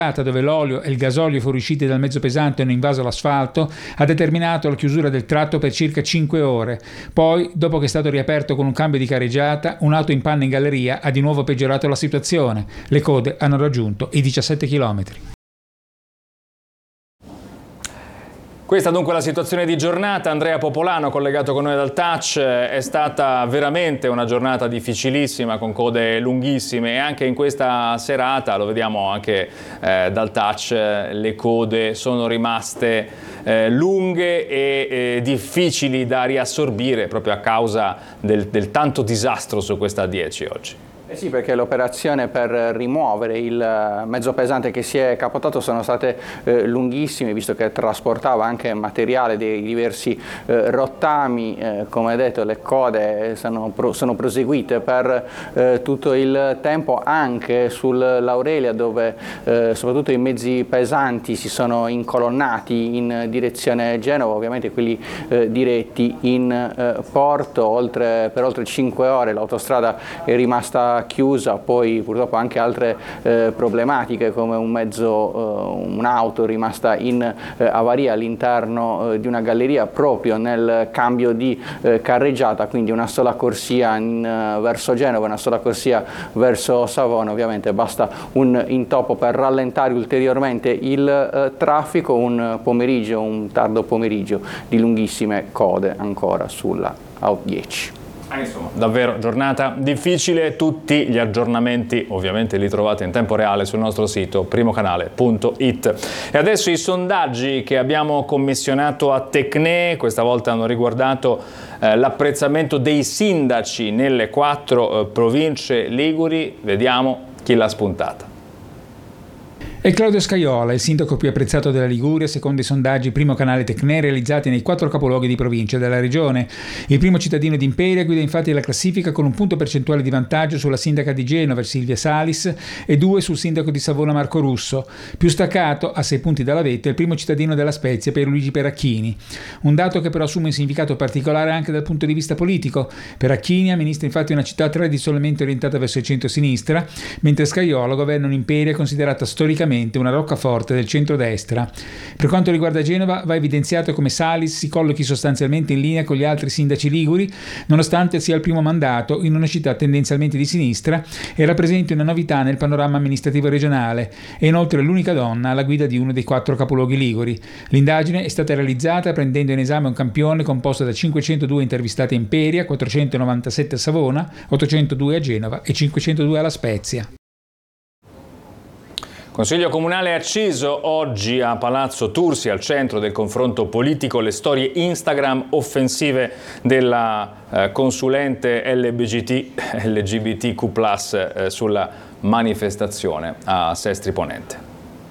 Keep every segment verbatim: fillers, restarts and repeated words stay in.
dove l'olio e il gasolio fuoriusciti dal mezzo pesante hanno invaso l'asfalto, ha determinato la chiusura del tratto per circa cinque ore. Poi, dopo che è stato riaperto con un cambio di carreggiata, un'auto in panne in galleria ha di nuovo peggiorato la situazione. Le code hanno raggiunto i diciassette chilometri. Questa dunque la situazione di giornata. Andrea Popolano, collegato con noi dal Touch. È stata veramente una giornata difficilissima, con code lunghissime, e anche in questa serata, lo vediamo anche eh, dal Touch, le code sono rimaste eh, lunghe e eh, difficili da riassorbire proprio a causa del, del tanto disastro su questa A dieci oggi. Eh sì, perché l'operazione per rimuovere il mezzo pesante che si è capotato sono state eh, lunghissime, visto che trasportava anche materiale dei diversi eh, rottami. Eh, come detto, le code sono, pro, sono proseguite per eh, tutto il tempo, anche sull'Aurelia, dove eh, soprattutto i mezzi pesanti si sono incolonnati in direzione Genova, ovviamente quelli eh, diretti in eh, porto. Oltre, per oltre cinque ore l'autostrada è rimasta chiusa, poi purtroppo anche altre eh, problematiche, come un mezzo, eh, un'auto rimasta in eh, avaria all'interno eh, di una galleria proprio nel cambio di eh, carreggiata, quindi una sola corsia in, eh, verso Genova, una sola corsia verso Savona. Ovviamente basta un intoppo per rallentare ulteriormente il eh, traffico. Un pomeriggio, un tardo pomeriggio di lunghissime code ancora sulla A dieci. Ah, insomma, davvero giornata difficile. Tutti gli aggiornamenti ovviamente li trovate in tempo reale sul nostro sito primocanale punto it. E adesso i sondaggi che abbiamo commissionato a Tecne questa volta hanno riguardato eh, l'apprezzamento dei sindaci nelle quattro eh, province liguri. Vediamo chi l'ha spuntata. È Claudio Scajola, il sindaco più apprezzato della Liguria, secondo i sondaggi Primo Canale Tecne realizzati nei quattro capoluoghi di provincia della regione. Il primo cittadino di Imperia guida infatti la classifica con un punto percentuale di vantaggio sulla sindaca di Genova, Silvia Salis, e due sul sindaco di Savona, Marco Russo. Più staccato, a sei punti dalla vetta, il primo cittadino della Spezia, Pierluigi Peracchini. Un dato che però assume un significato particolare anche dal punto di vista politico. Peracchini amministra infatti una città tradizionalmente orientata verso il centro-sinistra, mentre Scajola governa un'Imperia considerata storicamente una roccaforte del centrodestra. Per quanto riguarda Genova, va evidenziato come Salis si collochi sostanzialmente in linea con gli altri sindaci liguri, nonostante sia il primo mandato in una città tendenzialmente di sinistra e rappresenti una novità nel panorama amministrativo regionale. È inoltre l'unica donna alla guida di uno dei quattro capoluoghi liguri. L'indagine è stata realizzata prendendo in esame un campione composto da cinquecentodue intervistati a Imperia, quattrocentonovantasette a Savona, ottocentodue a Genova e cinquecentodue alla Spezia. Consiglio Comunale Acciso, oggi a Palazzo Tursi, al centro del confronto politico, le storie Instagram offensive della eh, consulente L G B T Q plus, eh, sulla manifestazione a Sestri Ponente.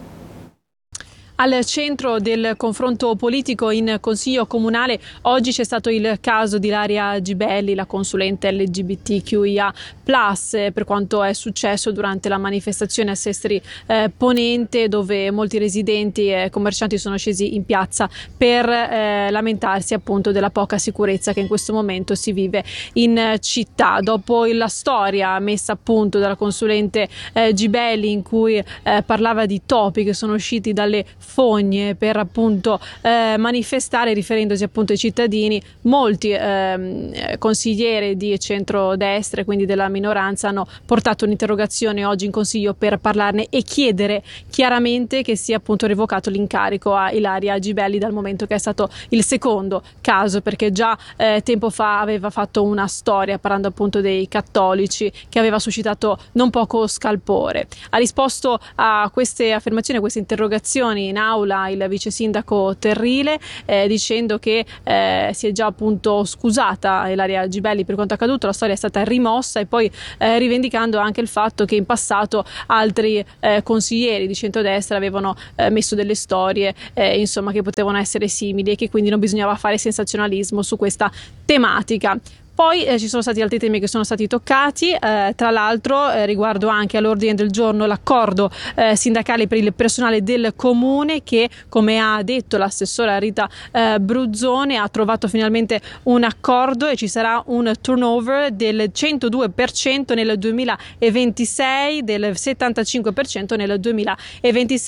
Al centro del confronto politico in Consiglio Comunale oggi c'è stato il caso di Ilaria Gibelli, la consulente L G B T Q I A plus, per quanto è successo durante la manifestazione a Sestri eh, Ponente, dove molti residenti e commercianti sono scesi in piazza per eh, lamentarsi appunto della poca sicurezza che in questo momento si vive in città. Dopo la storia messa a punto dalla consulente eh, Gibelli, in cui eh, parlava di topi che sono usciti dalle fogne per appunto eh, manifestare, riferendosi appunto ai cittadini, molti eh, consiglieri di centrodestra, quindi della minoranza, hanno portato un'interrogazione oggi in Consiglio per parlarne e chiedere chiaramente che sia appunto revocato l'incarico a Ilaria Gibelli, dal momento che è stato il secondo caso, perché già eh, tempo fa aveva fatto una storia parlando appunto dei cattolici che aveva suscitato non poco scalpore. Ha risposto a queste affermazioni, a queste interrogazioni in aula il vice sindaco Terrile, eh, dicendo che eh, si è già appunto scusata Ilaria Gibelli per quanto accaduto, la storia è stata rimossa, e poi eh, rivendicando anche il fatto che in passato altri eh, consiglieri di centrodestra avevano eh, messo delle storie eh, insomma che potevano essere simili, e che quindi non bisognava fare sensazionalismo su questa tematica. Poi eh, ci sono stati altri temi che sono stati toccati, eh, tra l'altro eh, riguardo anche all'ordine del giorno l'accordo eh, sindacale per il personale del comune, che, come ha detto l'assessora Rita eh, Bruzzone, ha trovato finalmente un accordo e ci sarà un turnover del centodue per cento nel duemilaventisei, del settantacinque per cento nel duemilaventisette.